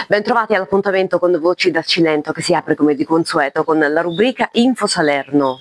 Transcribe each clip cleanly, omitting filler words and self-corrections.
Bentrovati all'appuntamento con Voci da Cilento, che si apre come di consueto con la rubrica Info Salerno.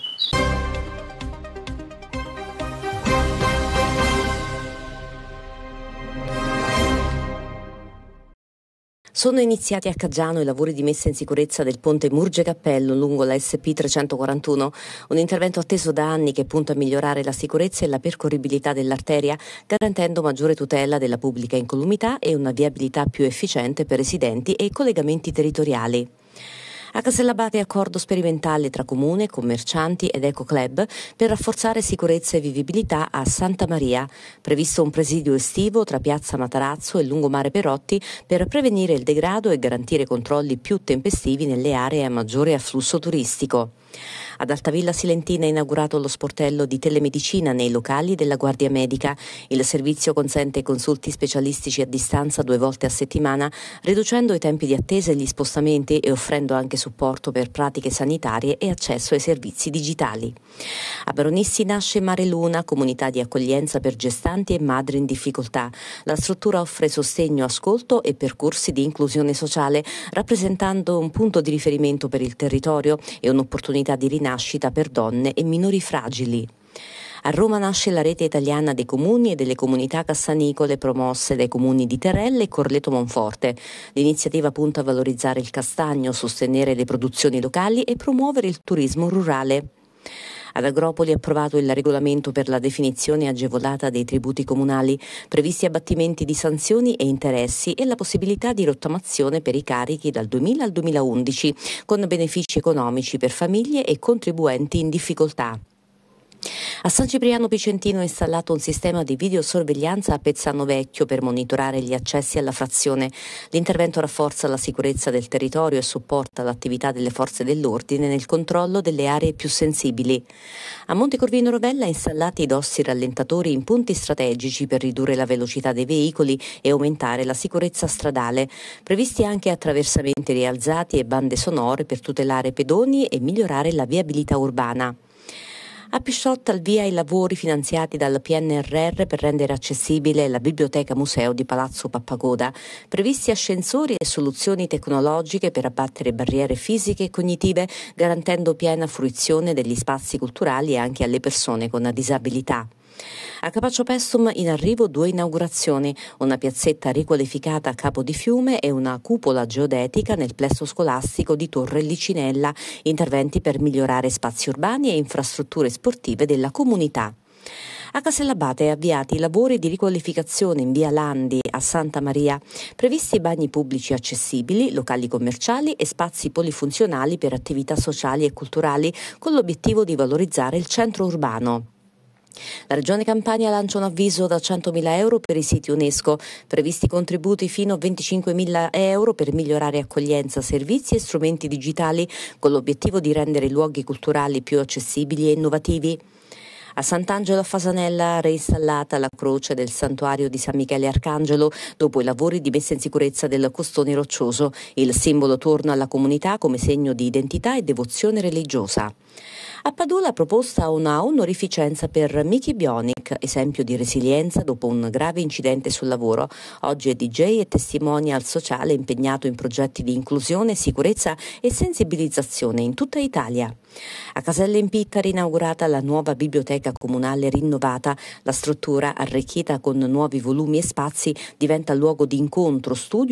Sono iniziati a Caggiano i lavori di messa in sicurezza del ponte Murge Cappello lungo la SP 341, un intervento atteso da anni che punta a migliorare la sicurezza e la percorribilità dell'arteria, garantendo maggiore tutela della pubblica incolumità e una viabilità più efficiente per residenti e collegamenti territoriali. A Castellabate accordo sperimentale tra comune, commercianti ed Ecoclub per rafforzare sicurezza e vivibilità a Santa Maria. Previsto un presidio estivo tra Piazza Matarazzo e Lungomare Perotti per prevenire il degrado e garantire controlli più tempestivi nelle aree a maggiore afflusso turistico. Ad Altavilla Silentina è inaugurato lo sportello di telemedicina nei locali della Guardia Medica. Il servizio consente consulti specialistici a distanza 2 volte a settimana, riducendo i tempi di attesa e gli spostamenti e offrendo anche supporto per pratiche sanitarie e accesso ai servizi digitali. A Baronissi nasce Mare Luna, comunità di accoglienza per gestanti e madri in difficoltà. La struttura offre sostegno, ascolto e percorsi di inclusione sociale, rappresentando un punto di riferimento per il territorio e un'opportunità di rinascita per donne e minori fragili. A Roma nasce la rete italiana dei comuni e delle comunità cassanicole promosse dai comuni di Terelle e Corleto Monforte. L'iniziativa punta a valorizzare il castagno, sostenere le produzioni locali e promuovere il turismo rurale. Ad Agropoli è approvato il regolamento per la definizione agevolata dei tributi comunali, previsti abbattimenti di sanzioni e interessi e la possibilità di rottamazione per i carichi dal 2000 al 2011, con benefici economici per famiglie e contribuenti in difficoltà. A San Cipriano Picentino è installato un sistema di videosorveglianza a Pezzano Vecchio per monitorare gli accessi alla frazione. L'intervento rafforza la sicurezza del territorio e supporta l'attività delle forze dell'ordine nel controllo delle aree più sensibili. A Montecorvino Rovella installati i dossi rallentatori in punti strategici per ridurre la velocità dei veicoli e aumentare la sicurezza stradale. Previsti anche attraversamenti rialzati e bande sonore per tutelare pedoni e migliorare la viabilità urbana. A Pisciotta al via i lavori finanziati dal PNRR per rendere accessibile la biblioteca museo di Palazzo Pappagoda, previsti ascensori e soluzioni tecnologiche per abbattere barriere fisiche e cognitive, garantendo piena fruizione degli spazi culturali anche alle persone con disabilità. A Capaccio Pestum in arrivo 2 inaugurazioni, una piazzetta riqualificata a Capo di Fiume e una cupola geodetica nel plesso scolastico di Torre Licinella, interventi per migliorare spazi urbani e infrastrutture sportive della comunità. A Castellabate avviati i lavori di riqualificazione in via Landi a Santa Maria, previsti bagni pubblici accessibili, locali commerciali e spazi polifunzionali per attività sociali e culturali, con l'obiettivo di valorizzare il centro urbano. La Regione Campania lancia un avviso da 100.000 euro per i siti UNESCO, previsti contributi fino a 25.000 euro per migliorare accoglienza, servizi e strumenti digitali, con l'obiettivo di rendere i luoghi culturali più accessibili e innovativi. A Sant'Angelo a Fasanella reinstallata la croce del santuario di San Michele Arcangelo dopo i lavori di messa in sicurezza del costone roccioso. Il simbolo torna alla comunità come segno di identità e devozione religiosa. A Padula proposta una onorificenza per Mickey Bionic, esempio di resilienza dopo un grave incidente sul lavoro. Oggi è DJ e testimonial sociale impegnato in progetti di inclusione, sicurezza e sensibilizzazione in tutta Italia. A Caselle in Pittari inaugurata la nuova biblioteca comunale rinnovata. La struttura, arricchita con nuovi volumi e spazi, diventa luogo di incontro, studio